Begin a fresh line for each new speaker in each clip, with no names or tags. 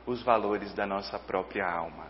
os valores da nossa própria alma.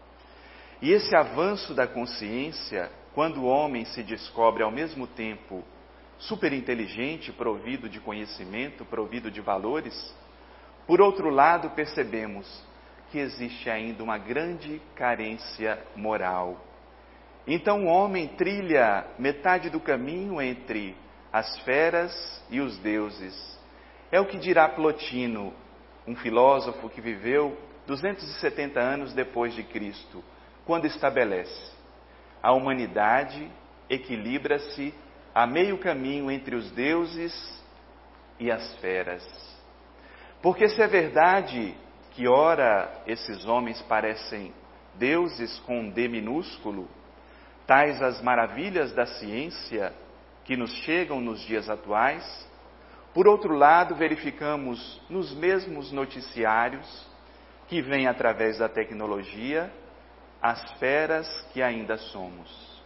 E esse avanço da consciência, quando o homem se descobre ao mesmo tempo superinteligente, provido de conhecimento, provido de valores, por outro lado percebemos que existe ainda uma grande carência moral. Então o homem trilha metade do caminho entre as feras e os deuses. É o que dirá Plotino, um filósofo que viveu 270 anos depois de Cristo, quando estabelece: a humanidade equilibra-se a meio caminho entre os deuses e as feras. Porque se é verdade que ora esses homens parecem deuses com um D minúsculo, tais as maravilhas da ciência que nos chegam nos dias atuais, por outro lado verificamos nos mesmos noticiários que vêm através da tecnologia as feras que ainda somos.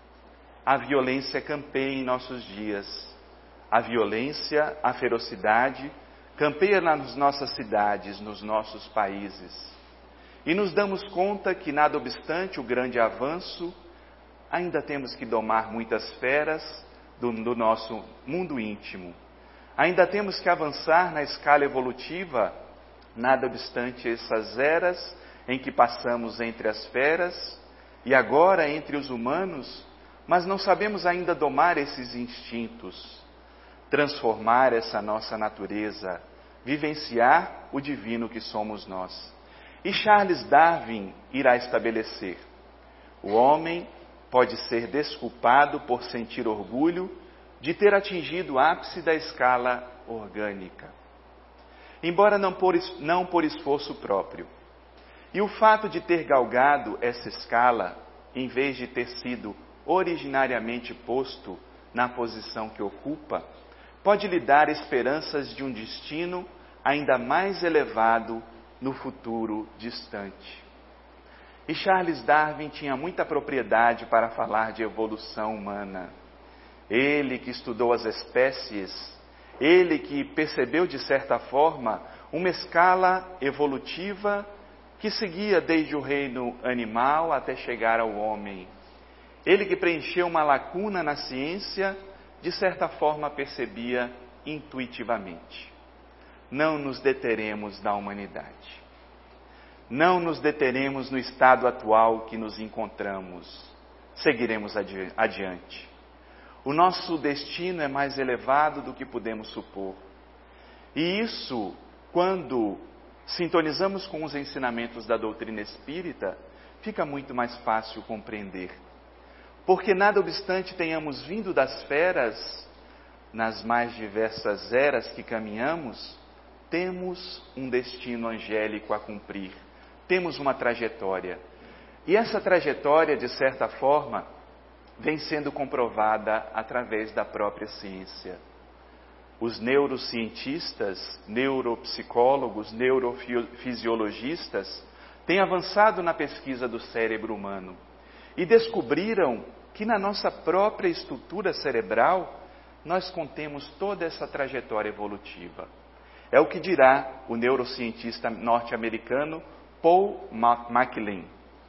A violência campeia em nossos dias. A violência, a ferocidade campeia nas nossas cidades, nos nossos países. E nos damos conta que, nada obstante o grande avanço, ainda temos que domar muitas feras do nosso mundo íntimo. Ainda temos que avançar na escala evolutiva, nada obstante essas eras em que passamos entre as feras e agora entre os humanos, mas não sabemos ainda domar esses instintos, transformar essa nossa natureza, vivenciar o divino que somos nós. E Charles Darwin irá estabelecer: o homem pode ser desculpado por sentir orgulho de ter atingido o ápice da escala orgânica, embora não por esforço próprio. E o fato de ter galgado essa escala, em vez de ter sido originariamente posto na posição que ocupa, pode lhe dar esperanças de um destino ainda mais elevado no futuro distante. E Charles Darwin tinha muita propriedade para falar de evolução humana. Ele que estudou as espécies, ele que percebeu de certa forma uma escala evolutiva que seguia desde o reino animal até chegar ao homem. Ele que preencheu uma lacuna na ciência, de certa forma percebia intuitivamente: não nos deteremos na humanidade. Não nos deteremos no estado atual que nos encontramos. Seguiremos adiante. O nosso destino é mais elevado do que podemos supor. E isso, quando sintonizamos com os ensinamentos da doutrina espírita, fica muito mais fácil compreender. Porque nada obstante tenhamos vindo das feras, nas mais diversas eras que caminhamos, temos um destino angélico a cumprir. Temos uma trajetória. E essa trajetória, de certa forma, vem sendo comprovada através da própria ciência. Os neurocientistas, neuropsicólogos, neurofisiologistas têm avançado na pesquisa do cérebro humano e descobriram que na nossa própria estrutura cerebral nós contemos toda essa trajetória evolutiva. É o que dirá o neurocientista norte-americano Paul MacLean.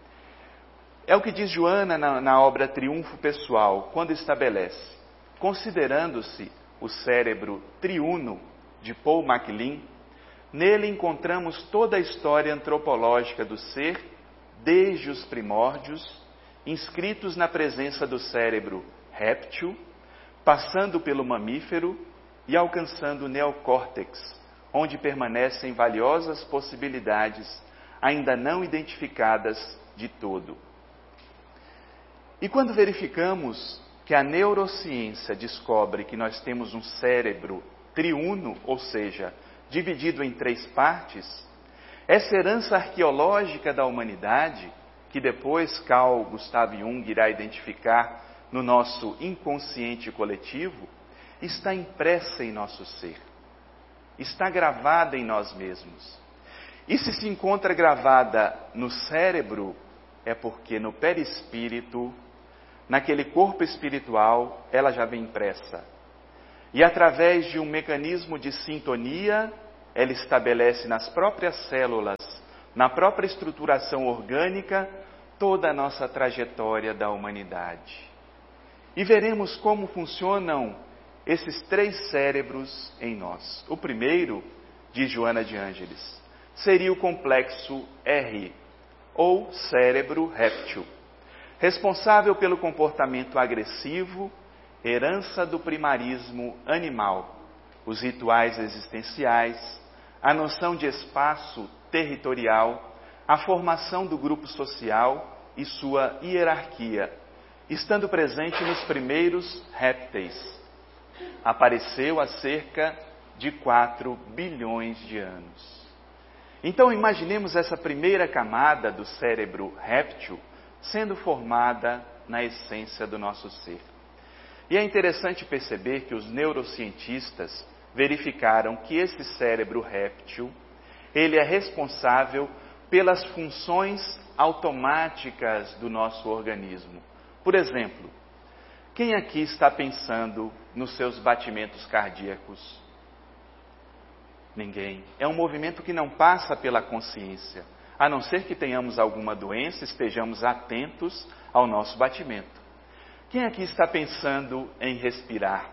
É o que diz Joana na obra Triunfo Pessoal, quando estabelece: considerando-se o cérebro triuno de Paul MacLean, nele encontramos toda a história antropológica do ser, desde os primórdios, inscritos na presença do cérebro réptil, passando pelo mamífero e alcançando o neocórtex, onde permanecem valiosas possibilidades ainda não identificadas de todo. E quando verificamos que a neurociência descobre que nós temos um cérebro triuno, ou seja, dividido em 3 partes, essa herança arqueológica da humanidade, que depois Carl Gustav Jung irá identificar no nosso inconsciente coletivo, está impressa em nosso ser, está gravada em nós mesmos. E se encontra gravada no cérebro, é porque no perispírito, naquele corpo espiritual, ela já vem impressa. E através de um mecanismo de sintonia, ela estabelece nas próprias células na própria estruturação orgânica, toda a nossa trajetória da humanidade. E veremos como funcionam esses 3 cérebros em nós. O primeiro, diz Joana de Ângeles, seria o complexo R, ou cérebro réptil, responsável pelo comportamento agressivo, herança do primarismo animal, os rituais existenciais, a noção de espaço territorial, a formação do grupo social e sua hierarquia, estando presente nos primeiros répteis. Apareceu há cerca de 4 bilhões de anos. Então imaginemos essa primeira camada do cérebro réptil sendo formada na essência do nosso ser. E é interessante perceber que os neurocientistas verificaram que esse cérebro réptil, ele é responsável pelas funções automáticas do nosso organismo. Por exemplo, quem aqui está pensando nos seus batimentos cardíacos? Ninguém. É um movimento que não passa pela consciência, a não ser que tenhamos alguma doença, estejamos atentos ao nosso batimento. Quem aqui está pensando em respirar?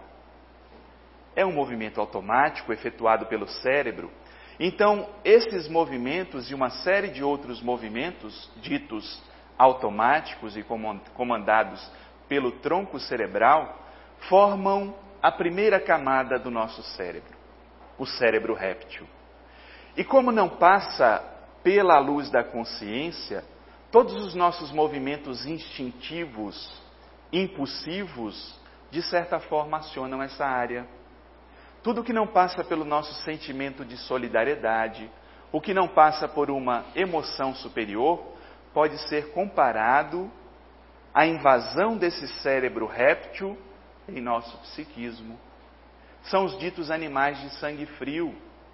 É um movimento automático efetuado pelo cérebro. Então, esses movimentos e uma série de outros movimentos ditos automáticos e comandados pelo tronco cerebral formam a primeira camada do nosso cérebro, o cérebro réptil. E como não passa pela luz da consciência, todos os nossos movimentos instintivos, impulsivos, de certa forma acionam essa área. Tudo que não passa pelo nosso sentimento de solidariedade, o que não passa por uma emoção superior, pode ser comparado à invasão desse cérebro réptil em nosso psiquismo. São os ditos animais de sangue frio.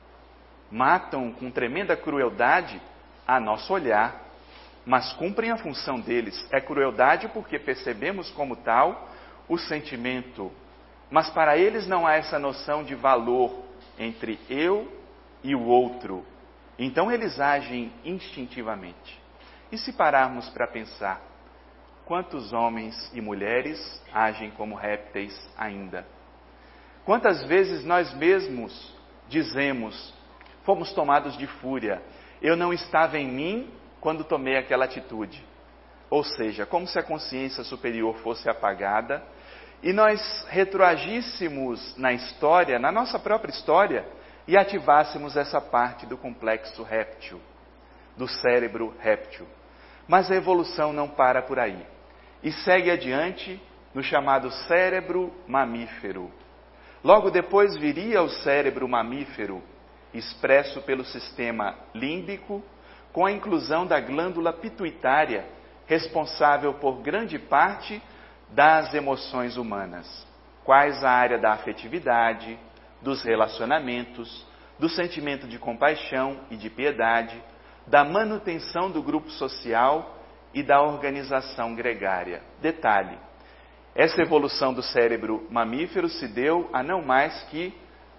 Matam com tremenda crueldade a nosso olhar, mas cumprem a função deles. É crueldade porque percebemos como tal o sentimento, mas para eles não há essa noção de valor entre eu e o outro. Então eles agem instintivamente. E se pararmos para pensar, quantos homens e mulheres agem como répteis ainda? Quantas vezes nós mesmos dizemos, fomos tomados de fúria, eu não estava em mim quando tomei aquela atitude. Ou seja, como se a consciência superior fosse apagada e nós retroagíssemos na história, na nossa própria história, e ativássemos essa parte do complexo réptil, do cérebro réptil. Mas a evolução não para por aí. E segue adiante no chamado cérebro mamífero. Logo depois viria o cérebro mamífero, expresso pelo sistema límbico, com a inclusão da glândula pituitária, responsável por grande parte das emoções humanas, quais a área da afetividade, dos relacionamentos, do sentimento de compaixão e de piedade, da manutenção do grupo social e da organização gregária. Detalhe, essa evolução do cérebro mamífero se deu há não mais que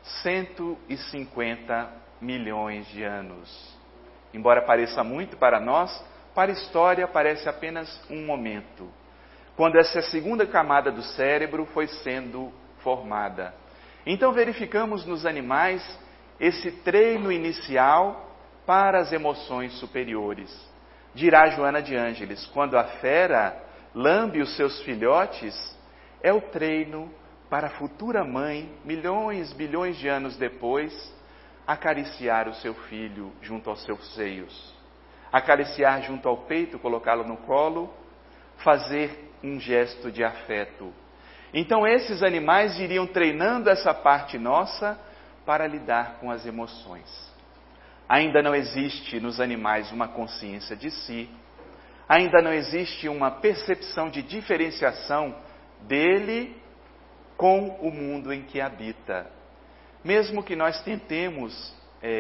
150 milhões de anos. Embora pareça muito para nós, para a história parece apenas um momento, quando essa segunda camada do cérebro foi sendo formada. Então verificamos nos animais esse treino inicial para as emoções superiores. Dirá Joana de Ângeles, quando a fera lambe os seus filhotes, é o treino para a futura mãe, milhões, bilhões de anos depois, acariciar o seu filho junto aos seus seios. Acariciar junto ao peito, colocá-lo no colo, fazer um gesto de afeto. Então esses animais iriam treinando essa parte nossa para lidar com as emoções. Ainda não existe nos animais uma consciência de si, ainda não existe uma percepção de diferenciação dele com o mundo em que habita. Mesmo que nós tentemos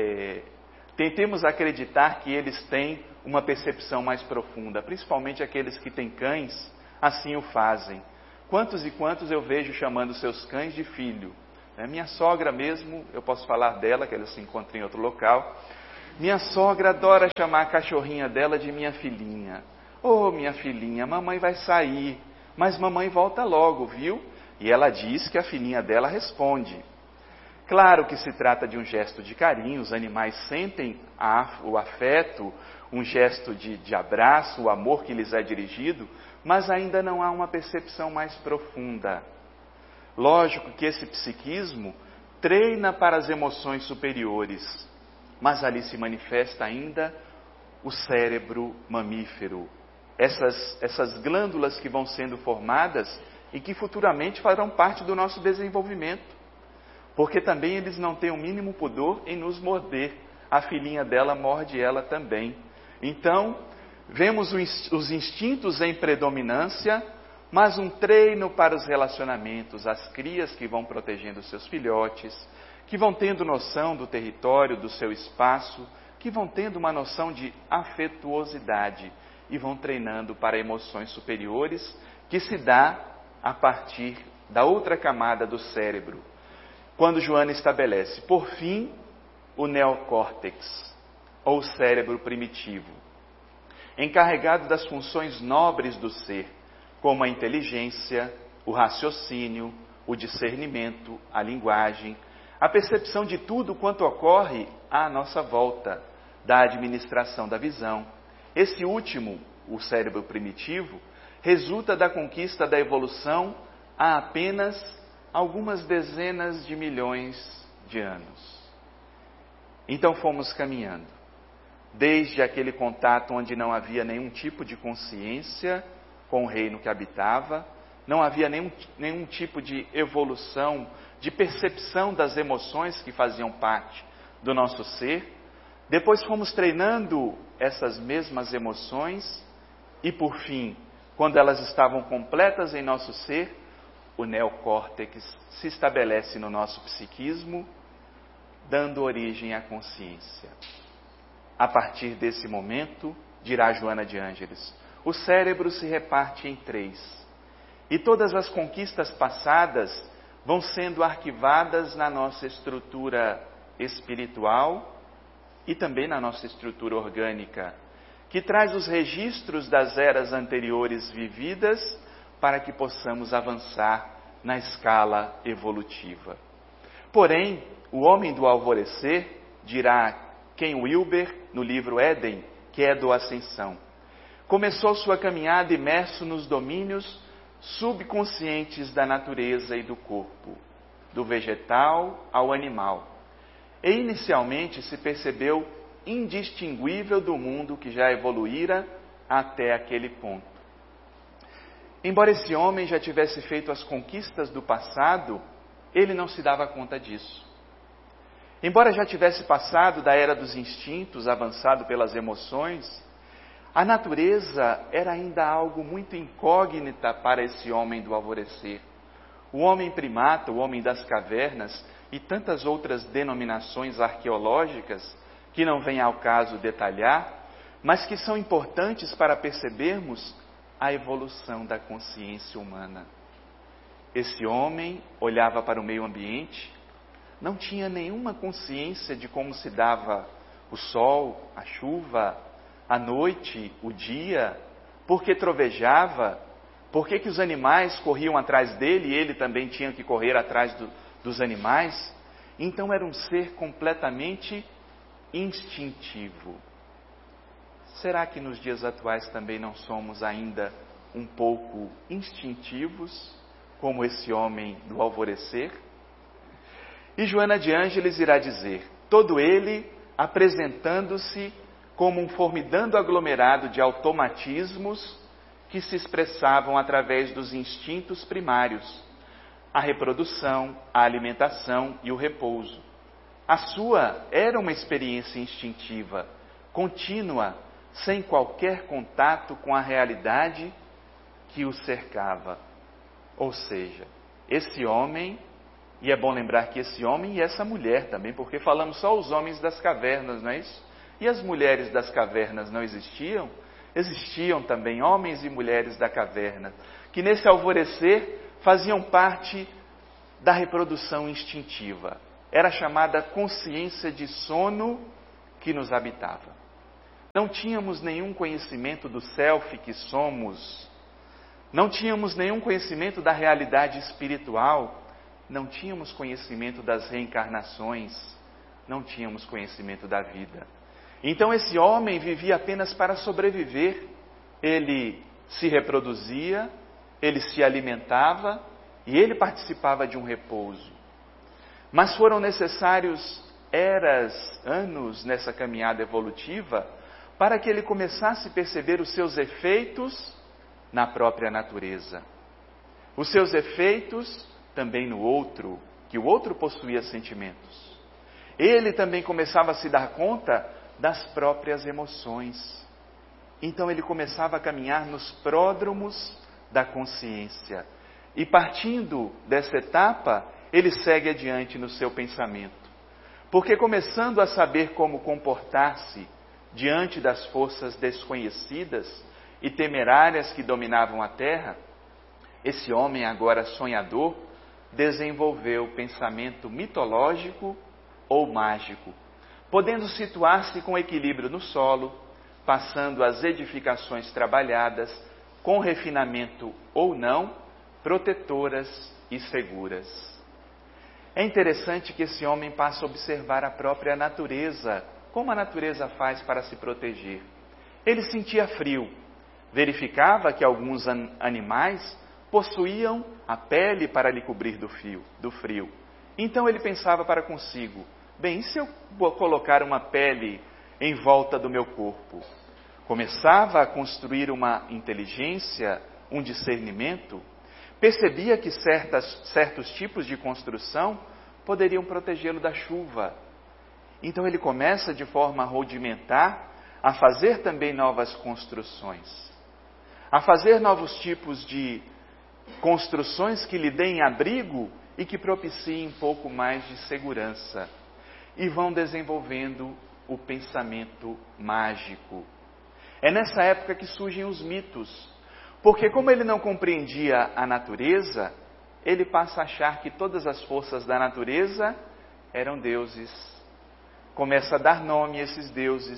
acreditar que eles têm uma percepção mais profunda, principalmente aqueles que têm cães, assim o fazem. Quantos e quantos eu vejo chamando seus cães de filho? Minha sogra mesmo, eu posso falar dela, que ela se encontra em outro local, Minha sogra adora chamar a cachorrinha dela de minha filhinha. Ô, minha filhinha, mamãe vai sair, mas mamãe volta logo, viu? E ela diz que a filhinha dela responde. Claro que se trata de um gesto de carinho, os animais sentem o afeto, um gesto de abraço, o amor que lhes é dirigido, mas ainda não há uma percepção mais profunda. Lógico que esse psiquismo treina para as emoções superiores, mas ali se manifesta ainda o cérebro mamífero, essas glândulas que vão sendo formadas e que futuramente farão parte do nosso desenvolvimento. Porque também eles não têm o mínimo pudor em nos morder. A filhinha dela morde ela também. Então, vemos os instintos em predominância, mas um treino para os relacionamentos, as crias que vão protegendo seus filhotes, que vão tendo noção do território, do seu espaço, que vão tendo uma noção de afetuosidade e vão treinando para emoções superiores, que se dá a partir da outra camada do cérebro. Quando Joana estabelece, por fim, o neocórtex, ou cérebro primitivo, encarregado das funções nobres do ser, como a inteligência, o raciocínio, o discernimento, a linguagem, a percepção de tudo quanto ocorre à nossa volta, da administração da visão. Esse último, o cérebro primitivo, resulta da conquista da evolução há apenas algumas dezenas de milhões de anos. Então fomos caminhando, desde aquele contato onde não havia nenhum tipo de consciência com o reino que habitava, não havia nenhum tipo de evolução, de percepção das emoções que faziam parte do nosso ser. Depois fomos treinando essas mesmas emoções e, por fim, quando elas estavam completas em nosso ser, o neocórtex se estabelece no nosso psiquismo, dando origem à consciência. A partir desse momento, dirá Joana de Ângeles, o cérebro se reparte em 3. E todas as conquistas passadas vão sendo arquivadas na nossa estrutura espiritual e também na nossa estrutura orgânica, que traz os registros das eras anteriores vividas para que possamos avançar na escala evolutiva. Porém, o homem do alvorecer, dirá Ken Wilber no livro Éden, que é do Ascensão, começou sua caminhada imerso nos domínios subconscientes da natureza e do corpo, do vegetal ao animal, e inicialmente se percebeu indistinguível do mundo que já evoluíra até aquele ponto. Embora esse homem já tivesse feito as conquistas do passado, ele não se dava conta disso. Embora já tivesse passado da era dos instintos, avançado pelas emoções, a natureza era ainda algo muito incógnita para esse homem do alvorecer. O homem primata, o homem das cavernas e tantas outras denominações arqueológicas que não vem ao caso detalhar, mas que são importantes para percebermos a evolução da consciência humana. Esse homem olhava para o meio ambiente, não tinha nenhuma consciência de como se dava o sol, a chuva, a noite, o dia, por que trovejava, por que os animais corriam atrás dele e ele também tinha que correr atrás dos animais. Então era um ser completamente instintivo. Será que nos dias atuais também não somos ainda um pouco instintivos, como esse homem do alvorecer? E Joana de Ângeles irá dizer, todo ele apresentando-se como um formidando aglomerado de automatismos que se expressavam através dos instintos primários, a reprodução, a alimentação e o repouso. A sua era uma experiência instintiva, contínua, sem qualquer contato com a realidade que o cercava. Ou seja, esse homem, e é bom lembrar que esse homem e essa mulher também, porque falamos só os homens das cavernas, não é isso? E as mulheres das cavernas não existiam? Existiam também homens e mulheres da caverna, que nesse alvorecer faziam parte da reprodução instintiva. Era chamada consciência de sono que nos habitava. Não tínhamos nenhum conhecimento do self que somos, não tínhamos nenhum conhecimento da realidade espiritual, não tínhamos conhecimento das reencarnações, não tínhamos conhecimento da vida. Então esse homem vivia apenas para sobreviver. Ele se reproduzia, ele se alimentava e ele participava de um repouso. Mas foram necessários eras, anos nessa caminhada evolutiva para que ele começasse a perceber os seus efeitos na própria natureza. Os seus efeitos também no outro, que o outro possuía sentimentos. Ele também começava a se dar conta das próprias emoções. Então ele começava a caminhar nos pródromos da consciência. E partindo dessa etapa, ele segue adiante no seu pensamento. Porque começando a saber como comportar-se diante das forças desconhecidas e temerárias que dominavam a terra, esse homem agora sonhador desenvolveu pensamento mitológico ou mágico, podendo situar-se com equilíbrio no solo, passando as edificações trabalhadas, com refinamento ou não, protetoras e seguras. É interessante que esse homem passa a observar a própria natureza, como a natureza faz para se proteger. Ele sentia frio, verificava que alguns animais possuíam a pele para lhe cobrir do frio. Então ele pensava para consigo, bem, e se eu colocar uma pele em volta do meu corpo? Começava a construir uma inteligência, um discernimento, percebia que certos tipos de construção poderiam protegê-lo da chuva. Então ele começa de forma rudimentar a fazer também novas construções, a fazer novos tipos de construções que lhe deem abrigo e que propiciem um pouco mais de segurança. E vão desenvolvendo o pensamento mágico. É nessa época que surgem os mitos, porque como ele não compreendia a natureza, ele passa a achar que todas as forças da natureza eram deuses. Começa a dar nome a esses deuses,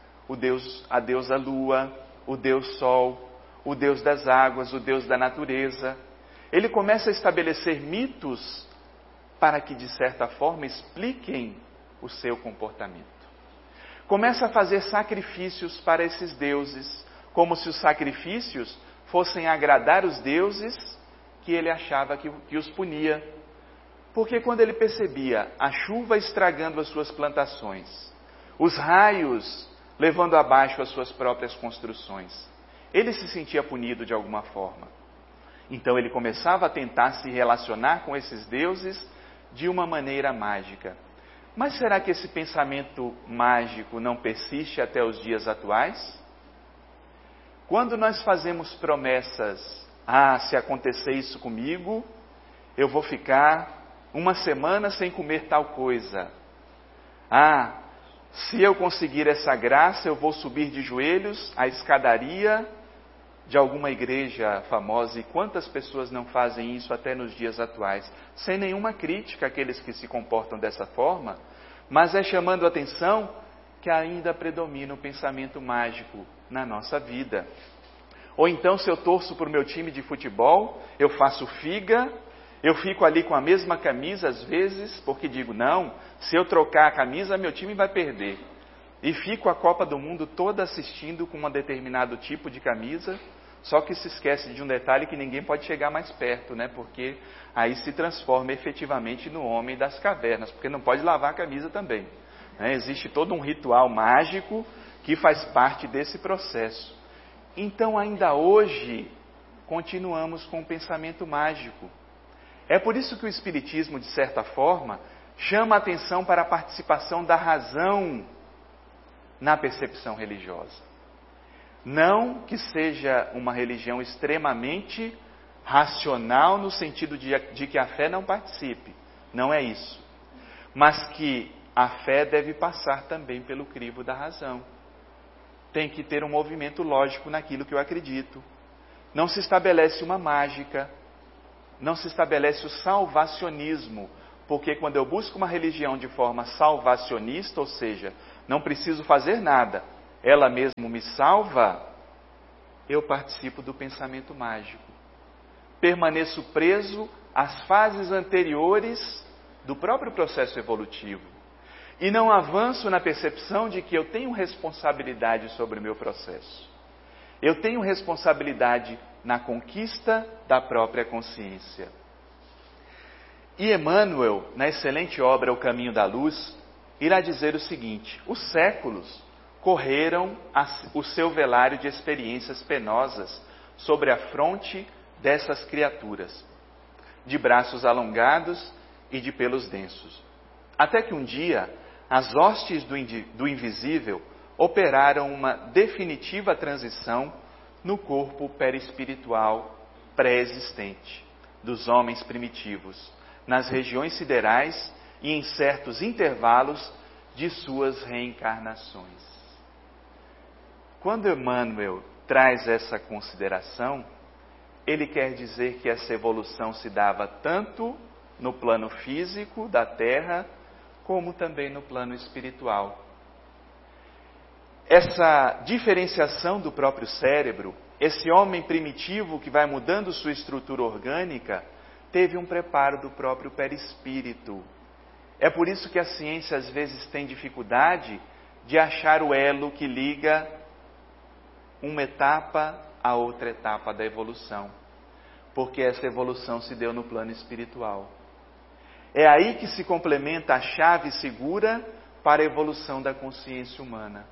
a deusa lua, o deus sol, o deus das águas, o deus da natureza. Ele começa a estabelecer mitos para que, de certa forma, expliquem o seu comportamento. Começa a fazer sacrifícios para esses deuses, como se os sacrifícios fossem agradar os deuses que ele achava que os punia. Porque quando ele percebia a chuva estragando as suas plantações, os raios levando abaixo as suas próprias construções, ele se sentia punido de alguma forma. Então ele começava a tentar se relacionar com esses deuses de uma maneira mágica. Mas será que esse pensamento mágico não persiste até os dias atuais? Quando nós fazemos promessas, se acontecer isso comigo, eu vou ficar uma semana sem comer tal coisa. Se eu conseguir essa graça, eu vou subir de joelhos a escadaria de alguma igreja famosa. E quantas pessoas não fazem isso até nos dias atuais? Sem nenhuma crítica àqueles que se comportam dessa forma, mas é chamando a atenção que ainda predomina o pensamento mágico na nossa vida. Ou então, se eu torço para o meu time de futebol, eu faço figa, eu fico ali com a mesma camisa às vezes, porque digo, não, se eu trocar a camisa, meu time vai perder. E fico a Copa do Mundo toda assistindo com um determinado tipo de camisa, só que se esquece de um detalhe que ninguém pode chegar mais perto, né? Porque aí se transforma efetivamente no homem das cavernas, porque não pode lavar a camisa também. Né? Existe todo um ritual mágico que faz parte desse processo. Então, ainda hoje, continuamos com o pensamento mágico. É por isso que o Espiritismo, de certa forma, chama a atenção para a participação da razão na percepção religiosa. Não que seja uma religião extremamente racional no sentido de que a fé não participe. Não é isso. Mas que a fé deve passar também pelo crivo da razão. Tem que ter um movimento lógico naquilo que eu acredito. Não se estabelece uma mágica. Não se estabelece o salvacionismo Porque quando eu busco uma religião de forma salvacionista, ou seja, não preciso fazer nada, ela mesmo me salva, eu participo do pensamento mágico. Permaneço preso às fases anteriores do próprio processo evolutivo. E não avanço na percepção de que eu tenho responsabilidade sobre o meu processo. Eu tenho responsabilidade na conquista da própria consciência. E Emmanuel, na excelente obra O Caminho da Luz, irá dizer o seguinte: os séculos correram o seu velário de experiências penosas sobre a fronte dessas criaturas, de braços alongados e de pelos densos. Até que um dia, as hostes do invisível operaram uma definitiva transição no corpo perispiritual pré-existente dos homens primitivos, nas regiões siderais e em certos intervalos de suas reencarnações. Quando Emmanuel traz essa consideração, ele quer dizer que essa evolução se dava tanto no plano físico da Terra, como também no plano espiritual. Essa diferenciação do próprio cérebro, esse homem primitivo que vai mudando sua estrutura orgânica, teve um preparo do próprio perispírito. É por isso que a ciência às vezes tem dificuldade de achar o elo que liga uma etapa a outra etapa da evolução, porque essa evolução se deu no plano espiritual. É aí que se complementa a chave segura para a evolução da consciência humana.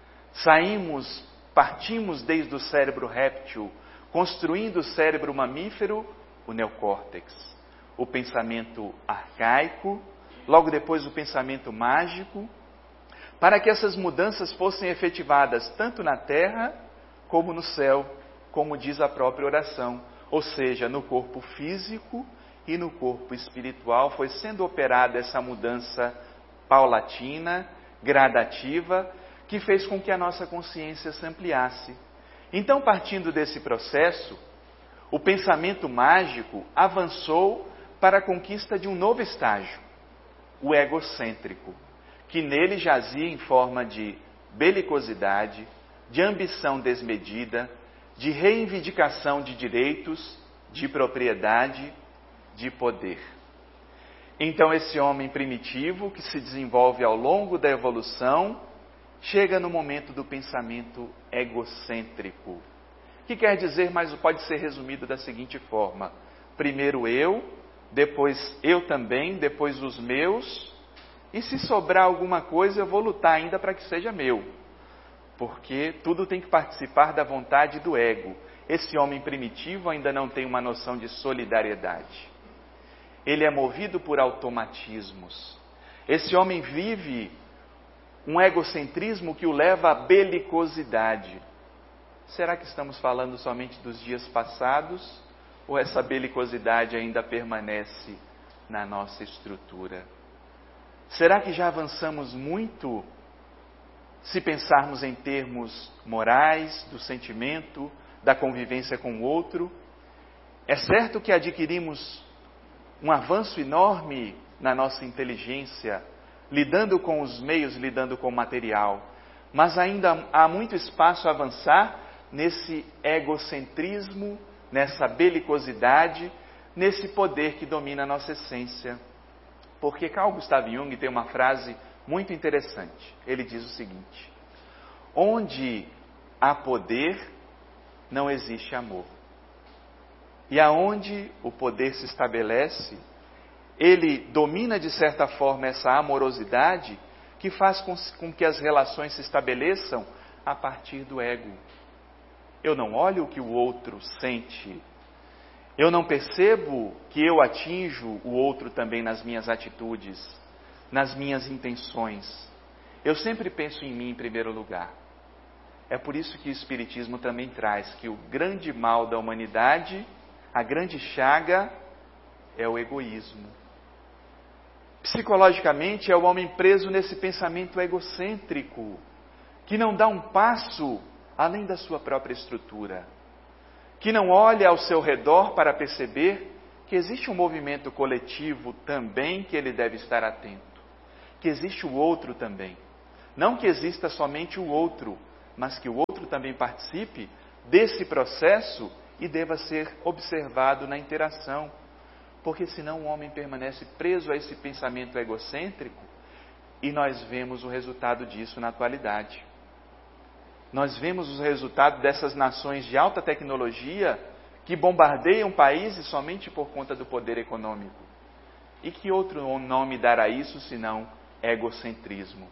Partimos desde o cérebro réptil, construindo o cérebro mamífero, o neocórtex, o pensamento arcaico, logo depois o pensamento mágico, para que essas mudanças fossem efetivadas tanto na terra como no céu, como diz a própria oração, ou seja, no corpo físico e no corpo espiritual foi sendo operada essa mudança paulatina, gradativa, que fez com que a nossa consciência se ampliasse. Então, partindo desse processo, o pensamento mágico avançou para a conquista de um novo estágio, o egocêntrico, que nele jazia em forma de belicosidade, de ambição desmedida, de reivindicação de direitos, de propriedade, de poder. Então esse homem primitivo, que se desenvolve ao longo da evolução, chega no momento do pensamento egocêntrico, que quer dizer, mas pode ser resumido da seguinte forma: primeiro eu, depois eu também, depois os meus, e se sobrar alguma coisa eu vou lutar ainda para que seja meu, porque tudo tem que participar da vontade do ego. Esse homem primitivo ainda não tem uma noção de solidariedade. Ele é movido por automatismos. Esse homem vive um egocentrismo que o leva à belicosidade. Será que estamos falando somente dos dias passados? Ou essa belicosidade ainda permanece na nossa estrutura? Será que já avançamos muito se pensarmos em termos morais, do sentimento, da convivência com o outro? É certo que adquirimos um avanço enorme na nossa inteligência, lidando com os meios, lidando com o material, mas ainda há muito espaço a avançar nesse egocentrismo, nessa belicosidade, nesse poder que domina a nossa essência. Porque Carl Gustav Jung tem uma frase muito interessante. Ele diz o seguinte: onde há poder, não existe amor. E aonde o poder se estabelece, ele domina de certa forma essa amorosidade que faz com que as relações se estabeleçam a partir do ego. Eu não olho o que o outro sente. Eu não percebo que eu atinjo o outro também nas minhas atitudes, nas minhas intenções. Eu sempre penso em mim em primeiro lugar. É por isso que o Espiritismo também traz que o grande mal da humanidade, a grande chaga, é o egoísmo. Psicologicamente, é o homem preso nesse pensamento egocêntrico, que não dá um passo além da sua própria estrutura, que não olha ao seu redor para perceber que existe um movimento coletivo também que ele deve estar atento, que existe o outro também. Não que exista somente o outro, mas que o outro também participe desse processo e deva ser observado na interação. Porque senão o homem permanece preso a esse pensamento egocêntrico e nós vemos o resultado disso na atualidade. Nós vemos os resultados dessas nações de alta tecnologia que bombardeiam países somente por conta do poder econômico. E que outro nome dará isso senão egocentrismo?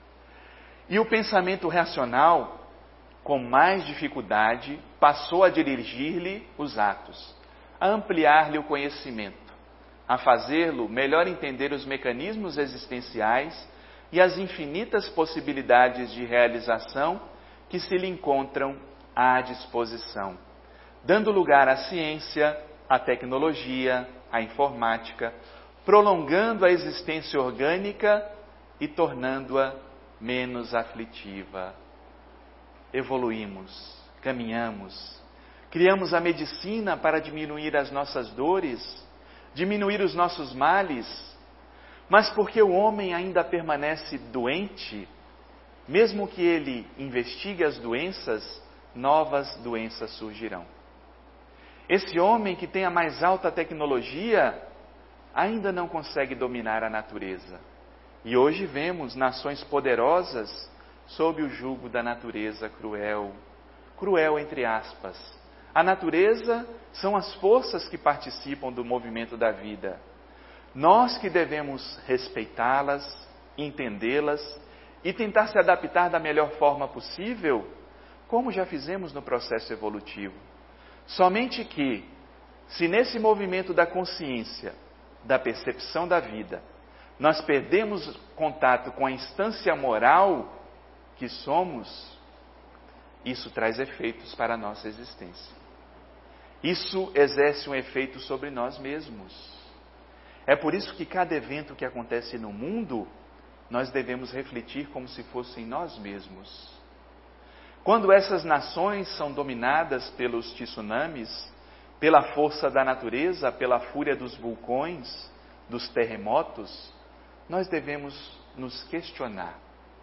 E o pensamento racional, com mais dificuldade, passou a dirigir-lhe os atos, a ampliar-lhe o conhecimento, a fazê-lo melhor entender os mecanismos existenciais e as infinitas possibilidades de realização que se lhe encontram à disposição, dando lugar à ciência, à tecnologia, à informática, prolongando a existência orgânica e tornando-a menos aflitiva. Evoluímos, caminhamos, criamos a medicina para diminuir as nossas dores, diminuir os nossos males, mas porque o homem ainda permanece doente, mesmo que ele investigue as doenças, novas doenças surgirão. Esse homem que tem a mais alta tecnologia ainda não consegue dominar a natureza. E hoje vemos nações poderosas sob o jugo da natureza cruel. Cruel entre aspas. A natureza são as forças que participam do movimento da vida. Nós que devemos respeitá-las, entendê-las e tentar se adaptar da melhor forma possível, como já fizemos no processo evolutivo. Somente que, se nesse movimento da consciência, da percepção da vida, nós perdemos contato com a instância moral que somos, isso traz efeitos para a nossa existência. Isso exerce um efeito sobre nós mesmos. É por isso que cada evento que acontece no mundo, nós devemos refletir como se fossem nós mesmos. Quando essas nações são dominadas pelos tsunamis, pela força da natureza, pela fúria dos vulcões, dos terremotos, nós devemos nos questionar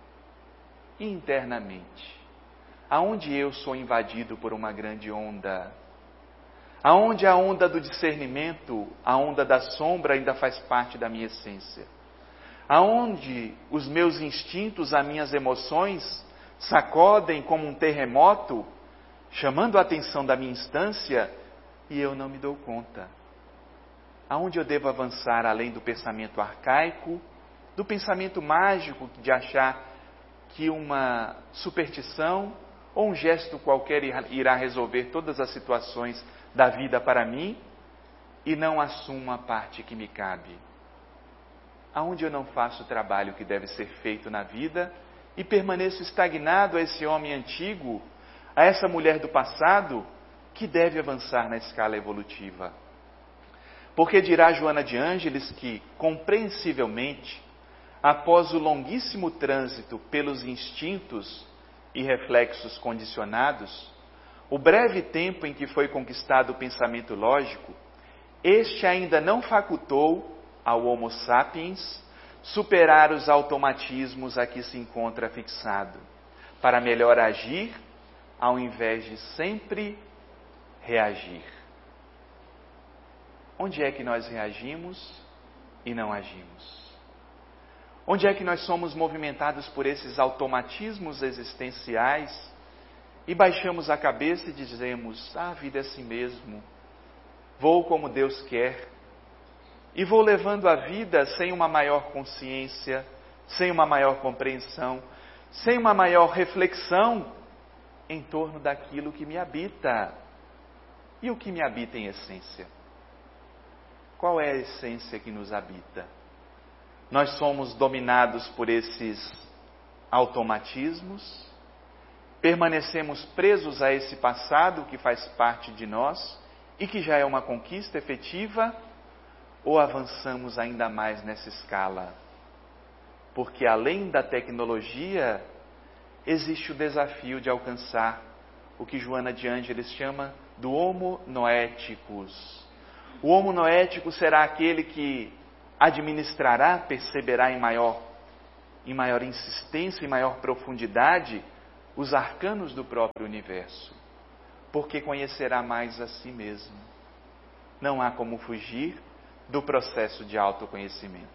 internamente. Aonde eu sou invadido por uma grande onda? Aonde a onda do discernimento, a onda da sombra ainda faz parte da minha essência? Aonde os meus instintos, as minhas emoções sacodem como um terremoto, chamando a atenção da minha instância e eu não me dou conta? Aonde eu devo avançar além do pensamento arcaico, do pensamento mágico de achar que uma superstição ou um gesto qualquer irá resolver todas as situações da vida para mim e não assumo a parte que me cabe? Aonde eu não faço o trabalho que deve ser feito na vida e permaneço estagnado a esse homem antigo, a essa mulher do passado que deve avançar na escala evolutiva? Porque dirá Joana de Ângeles que, compreensivelmente, após o longuíssimo trânsito pelos instintos e reflexos condicionados, o breve tempo em que foi conquistado o pensamento lógico, este ainda não facultou ao Homo sapiens superar os automatismos a que se encontra fixado, para melhor agir, ao invés de sempre reagir. Onde é que nós reagimos e não agimos? Onde é que nós somos movimentados por esses automatismos existenciais e baixamos a cabeça e dizemos: a vida é assim mesmo, vou como Deus quer, e vou levando a vida sem uma maior consciência, sem uma maior compreensão, sem uma maior reflexão em torno daquilo que me habita. E o que me habita em essência? Qual é a essência que nos habita? Nós somos dominados por esses automatismos, permanecemos presos a esse passado que faz parte de nós e que já é uma conquista efetiva, ou avançamos ainda mais nessa escala? Porque além da tecnologia, existe o desafio de alcançar o que Joana de Ângeles chama do Homo Noeticus, O homo noético será aquele que administrará, perceberá em maior insistência, em maior profundidade, os arcanos do próprio universo, porque conhecerá mais a si mesmo. Não há como fugir do processo de autoconhecimento.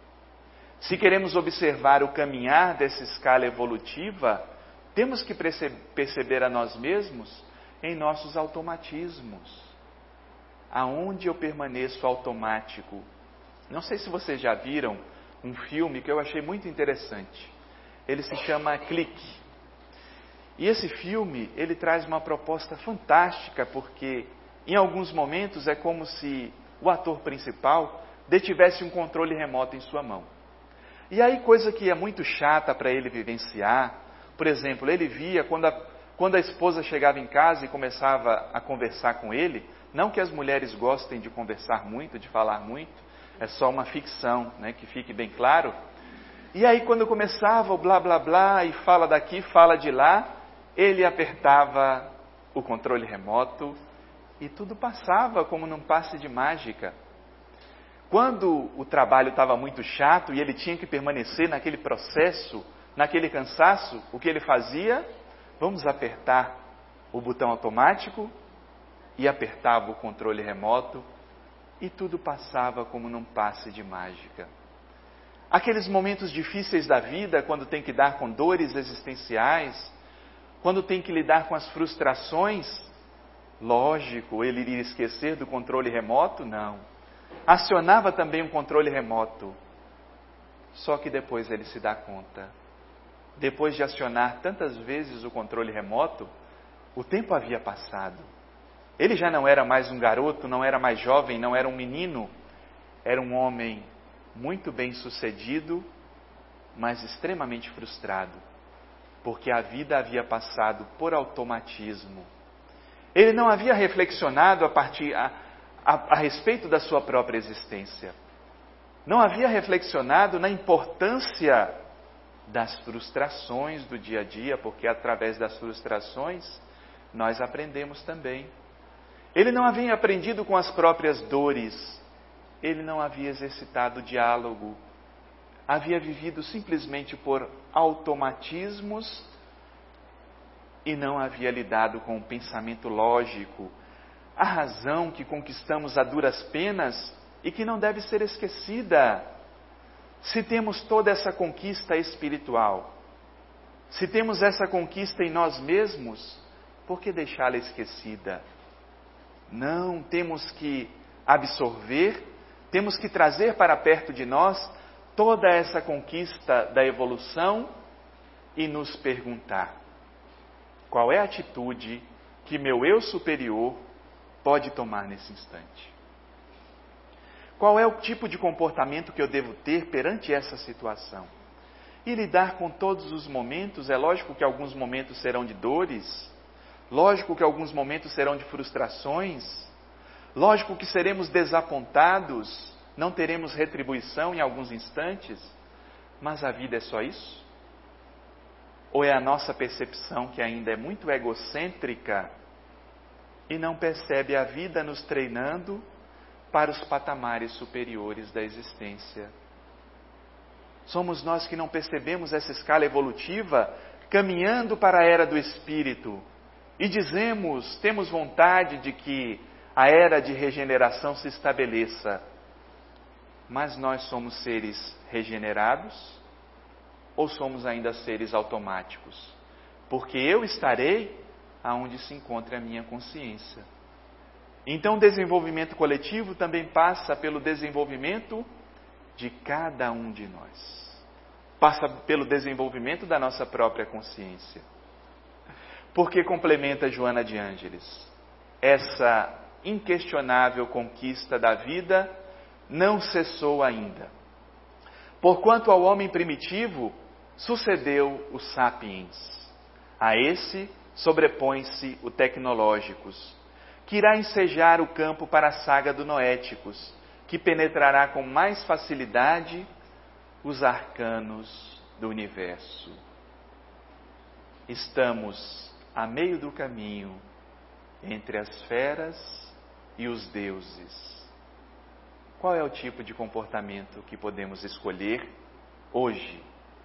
Se queremos observar o caminhar dessa escala evolutiva, temos que perceber a nós mesmos em nossos automatismos. Aonde eu permaneço automático? Não sei se vocês já viram um filme que eu achei muito interessante. Ele se chama Clique. E esse filme, ele traz uma proposta fantástica, porque em alguns momentos é como se o ator principal detivesse um controle remoto em sua mão. E aí, coisa que é muito chata para ele vivenciar, por exemplo, ele via quando a esposa chegava em casa e começava a conversar com ele, não que as mulheres gostem de conversar muito, de falar muito, é só uma ficção, né, que fique bem claro. E aí, quando começava o blá blá blá, e fala daqui, fala de lá, ele apertava o controle remoto e tudo passava como num passe de mágica. Quando o trabalho estava muito chato e ele tinha que permanecer naquele processo, naquele cansaço, o que ele fazia? Vamos apertar o botão automático, e apertava o controle remoto e tudo passava como num passe de mágica. Aqueles momentos difíceis da vida, quando tem que lidar com dores existenciais, quando tem que lidar com as frustrações, lógico, ele iria esquecer do controle remoto? Não. Acionava também um controle remoto. Só que depois ele se dá conta. Depois de acionar tantas vezes o controle remoto, o tempo havia passado. Ele já não era mais um garoto, não era mais jovem, não era um menino. Era um homem muito bem sucedido, mas extremamente frustrado, porque a vida havia passado por automatismo. Ele não havia reflexionado a respeito da sua própria existência. Não havia reflexionado na importância das frustrações do dia a dia, porque através das frustrações nós aprendemos também. Ele não havia aprendido com as próprias dores. Ele não havia exercitado o diálogo. Havia vivido simplesmente por automatismos e não havia lidado com o pensamento lógico, a razão que conquistamos a duras penas e que não deve ser esquecida. Se temos toda essa conquista espiritual, se temos essa conquista em nós mesmos, por que deixá-la esquecida? Não, temos que absorver, temos que trazer para perto de nós toda essa conquista da evolução e nos perguntar: qual é a atitude que meu eu superior pode tomar nesse instante? Qual é o tipo de comportamento que eu devo ter perante essa situação? E lidar com todos os momentos, é lógico que alguns momentos serão de dores, lógico que alguns momentos serão de frustrações, lógico que seremos desapontados, não teremos retribuição em alguns instantes, mas a vida é só isso? Ou é a nossa percepção que ainda é muito egocêntrica e não percebe a vida nos treinando para os patamares superiores da existência? Somos nós que não percebemos essa escala evolutiva caminhando para a era do Espírito e temos vontade de que a era de regeneração se estabeleça. Mas nós somos seres regenerados ou somos ainda seres automáticos? Porque eu estarei aonde se encontra a minha consciência. Então o desenvolvimento coletivo também passa pelo desenvolvimento de cada um de nós. Passa pelo desenvolvimento da nossa própria consciência. Porque complementa Joana de Ângeles, essa inquestionável conquista da vida não cessou ainda. Porquanto ao homem primitivo sucedeu o sapiens. A esse sobrepõe-se o tecnológicos, que irá ensejar o campo para a saga do noéticos, que penetrará com mais facilidade os arcanos do universo. Estamos a meio do caminho entre as feras e os deuses. Qual é o tipo de comportamento que podemos escolher hoje?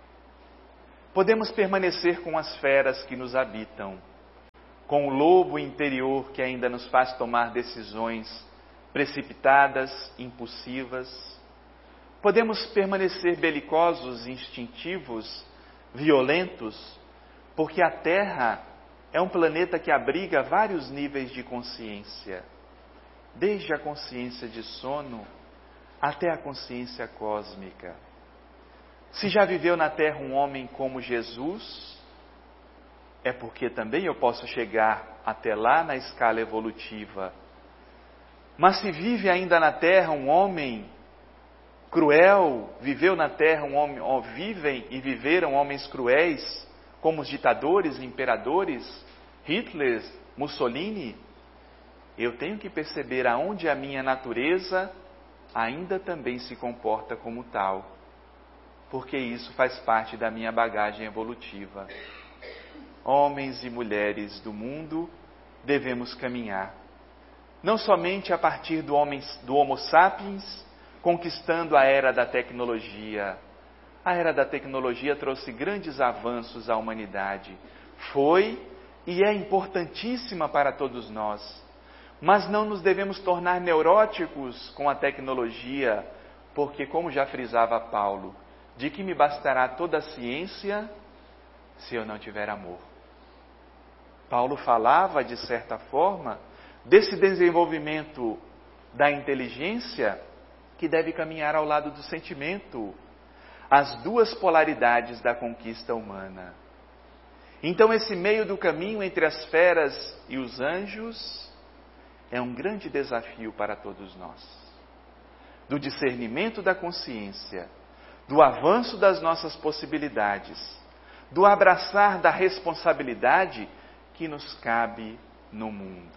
Podemos permanecer com as feras que nos habitam, com o lobo interior que ainda nos faz tomar decisões precipitadas, impulsivas. Podemos permanecer belicosos, instintivos, violentos, porque a Terra é um planeta que abriga vários níveis de consciência, desde a consciência de sono até a consciência cósmica. Se já viveu na Terra um homem como Jesus, é porque também eu posso chegar até lá na escala evolutiva. Mas se vive ainda na Terra um homem cruel, viveu na Terra um homem, ou vivem e viveram homens cruéis, como os ditadores, imperadores, Hitler, Mussolini, eu tenho que perceber aonde a minha natureza ainda também se comporta como tal, porque isso faz parte da minha bagagem evolutiva. Homens e mulheres do mundo, devemos caminhar, não somente a partir do Homo sapiens, conquistando a era da tecnologia. A era da tecnologia trouxe grandes avanços à humanidade. Foi e é importantíssima para todos nós. Mas não nos devemos tornar neuróticos com a tecnologia, porque, como já frisava Paulo, de que me bastará toda a ciência se eu não tiver amor? Paulo falava, de certa forma, desse desenvolvimento da inteligência que deve caminhar ao lado do sentimento, as duas polaridades da conquista humana. Então, esse meio do caminho entre as feras e os anjos é um grande desafio para todos nós. Do discernimento da consciência, do avanço das nossas possibilidades, do abraçar da responsabilidade que nos cabe no mundo.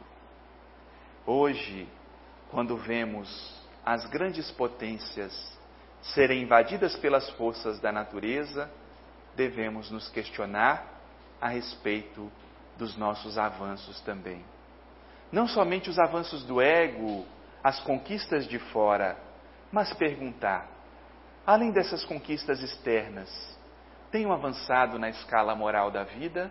Hoje, quando vemos as grandes potências serem invadidas pelas forças da natureza, devemos nos questionar a respeito dos nossos avanços também. Não somente os avanços do ego, as conquistas de fora, mas perguntar, além dessas conquistas externas, tenho avançado na escala moral da vida?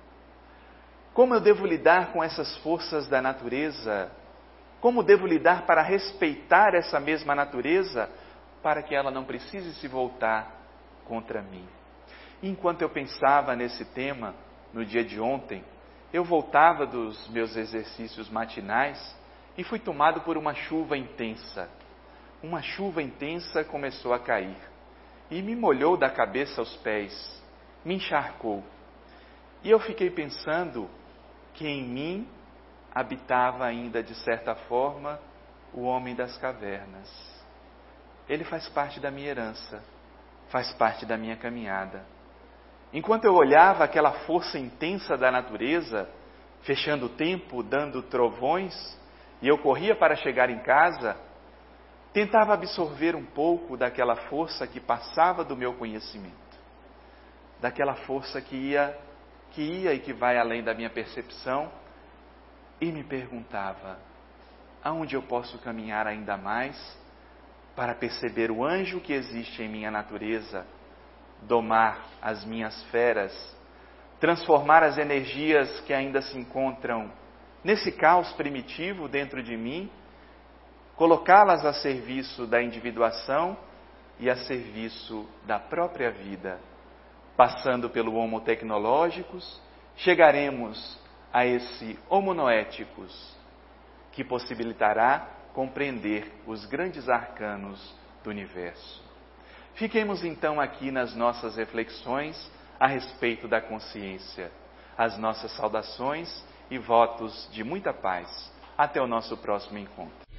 Como eu devo lidar com essas forças da natureza? Como devo lidar para respeitar essa mesma natureza, para que ela não precise se voltar contra mim? Enquanto eu pensava nesse tema, no dia de ontem, eu voltava dos meus exercícios matinais e fui tomado por uma chuva intensa. Uma chuva intensa começou a cair e me molhou da cabeça aos pés, me encharcou. E eu fiquei pensando que em mim habitava ainda, de certa forma, o homem das cavernas. Ele faz parte da minha herança, faz parte da minha caminhada. Enquanto eu olhava aquela força intensa da natureza, fechando o tempo, dando trovões, e eu corria para chegar em casa, tentava absorver um pouco daquela força que passava do meu conhecimento, daquela força que ia e que vai além da minha percepção, e me perguntava, aonde eu posso caminhar ainda mais para perceber o anjo que existe em minha natureza, domar as minhas feras, transformar as energias que ainda se encontram nesse caos primitivo dentro de mim, colocá-las a serviço da individuação e a serviço da própria vida. Passando pelo Homo tecnológicos, chegaremos a esse Homo noéticos, que possibilitará compreender os grandes arcanos do universo. Fiquemos então aqui nas nossas reflexões a respeito da consciência. As nossas saudações e votos de muita paz. Até o nosso próximo encontro.